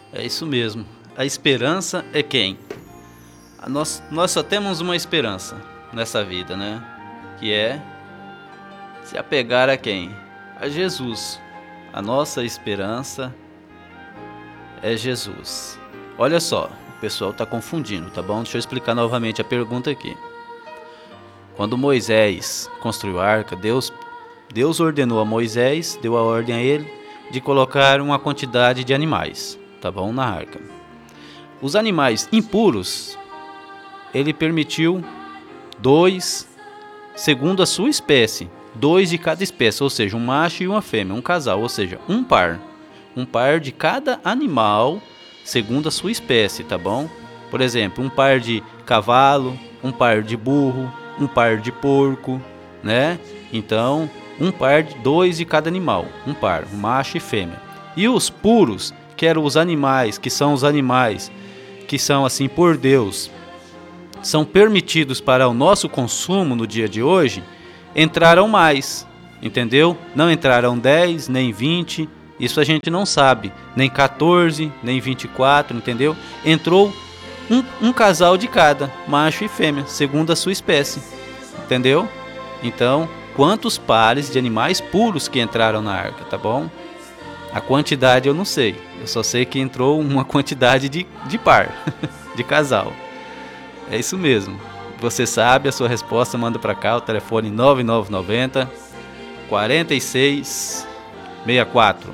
É isso mesmo. A esperança é quem? Nós só temos uma esperança nessa vida, né? Que é se apegar a quem? A Jesus. A nossa esperança é Jesus. Olha só, o pessoal está confundindo, tá bom? Deixa eu explicar novamente a pergunta aqui. Quando Moisés construiu a arca, Deus ordenou a Moisés, deu a ordem a ele de colocar uma quantidade de animais, tá bom, na arca. Os animais impuros, ele permitiu 2, segundo a sua espécie, 2 de cada espécie, ou seja, um macho e uma fêmea, um casal, ou seja, um par de cada animal, segundo a sua espécie, tá bom? Por exemplo, um par de cavalo, um par de burro, um par de porco, né? Então, um par de 2 de cada animal, um par, um macho e fêmea. E os puros, que eram os animais, que são assim por Deus, são permitidos para o nosso consumo no dia de hoje, entraram mais, entendeu? Não entraram 10, nem 20, isso a gente não sabe, nem 14, nem 24, entendeu? Entrou um casal de cada, macho e fêmea, segundo a sua espécie, entendeu? Então, quantos pares de animais puros que entraram na arca, tá bom? A quantidade eu não sei, eu só sei que entrou uma quantidade de par, de casal. É isso mesmo. Você sabe a sua resposta, manda para cá, o telefone 9990 4664.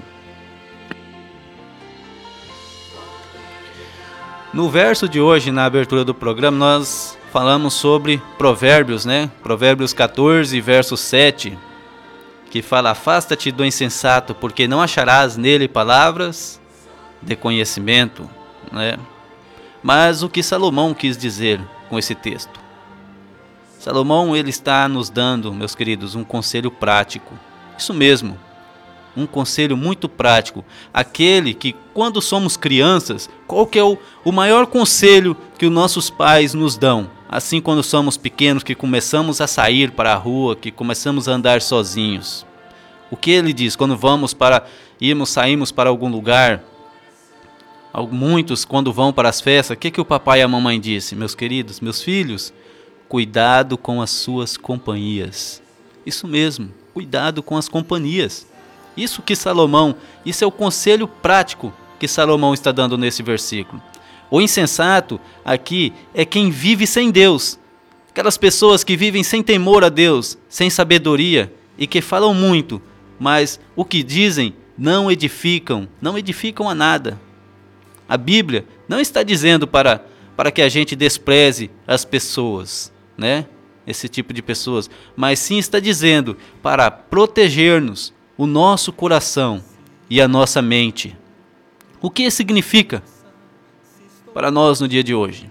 No verso de hoje, na abertura do programa, nós falamos sobre Provérbios, né? Provérbios 14, verso 7, que fala: afasta-te do insensato, porque não acharás nele palavras de conhecimento, né? Mas o que Salomão quis dizer com esse texto? Salomão, ele está nos dando, meus queridos, um conselho prático. Isso mesmo, um conselho muito prático. Aquele que, quando somos crianças, qual que é o maior conselho que os nossos pais nos dão? Assim, quando somos pequenos, que começamos a sair para a rua, que começamos a andar sozinhos. O que ele diz? Quando saímos para algum lugar, muitos quando vão para as festas, o que o papai e a mamãe disse? Meus queridos, meus filhos, cuidado com as suas companhias. Isso mesmo, cuidado com as companhias. Isso é o conselho prático que Salomão está dando nesse versículo. O insensato aqui é quem vive sem Deus. Aquelas pessoas que vivem sem temor a Deus, sem sabedoria e que falam muito, mas o que dizem não edificam a nada. A Bíblia não está dizendo para que a gente despreze as pessoas, né? Esse tipo de pessoas, mas sim está dizendo para protegermos o nosso coração e a nossa mente. O que significa para nós no dia de hoje?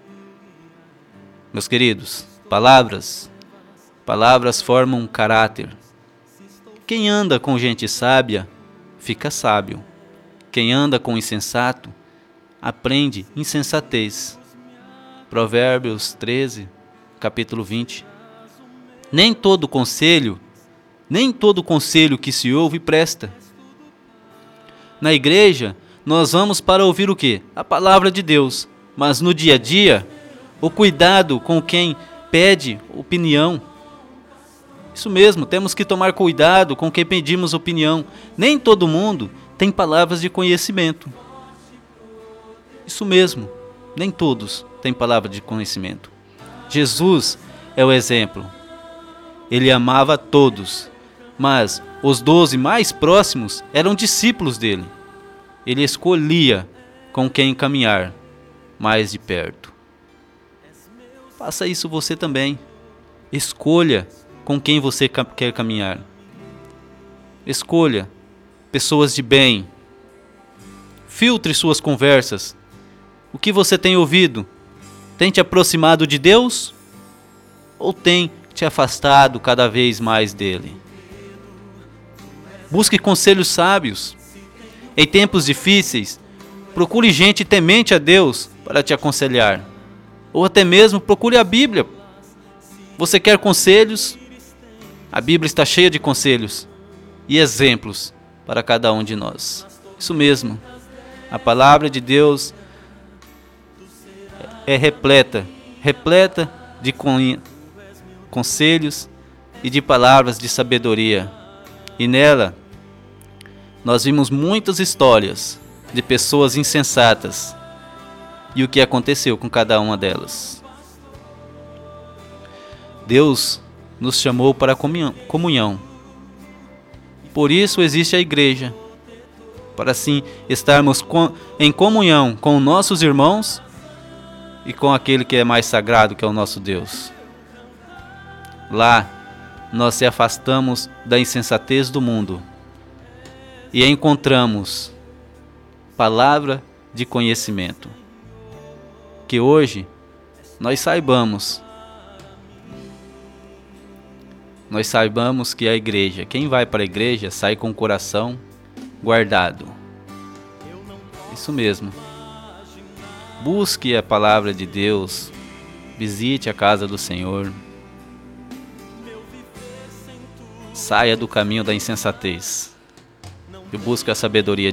Meus queridos, palavras formam um caráter. Quem anda com gente sábia, fica sábio. Quem anda com insensato, aprende insensatez. Provérbios 13, capítulo 20. Nem todo conselho que se ouve presta. Na igreja, nós vamos para ouvir o quê? A palavra de Deus. Mas no dia a dia, o cuidado com quem pede opinião. Isso mesmo, temos que tomar cuidado com quem pedimos opinião. Nem todo mundo tem palavras de conhecimento. Isso mesmo, nem todos têm palavra de conhecimento. Jesus é o exemplo. Ele amava todos, mas os 12 mais próximos eram discípulos dele. Ele escolhia com quem caminhar mais de perto. Faça isso você também. Escolha com quem você quer caminhar. Escolha pessoas de bem. Filtre suas conversas. O que você tem ouvido? Tem te aproximado de Deus? Ou tem te afastado cada vez mais dele? Busque conselhos sábios. Em tempos difíceis, procure gente temente a Deus para te aconselhar. Ou até mesmo procure a Bíblia. Você quer conselhos? A Bíblia está cheia de conselhos e exemplos para cada um de nós. Isso mesmo. A palavra de Deus é repleta de conselhos e de palavras de sabedoria. E nela nós vimos muitas histórias de pessoas insensatas e o que aconteceu com cada uma delas. Deus nos chamou para a comunhão. Por isso existe a igreja, para assim estarmos em comunhão com nossos irmãos e com aquele que é mais sagrado, que é o nosso Deus. Lá nós se afastamos da insensatez do mundo e encontramos palavra de conhecimento. Que hoje nós saibamos que a igreja, quem vai para a igreja sai com o coração guardado. Isso mesmo. Busque a palavra de Deus, visite a casa do Senhor. Saia do caminho da insensatez e busque a sabedoria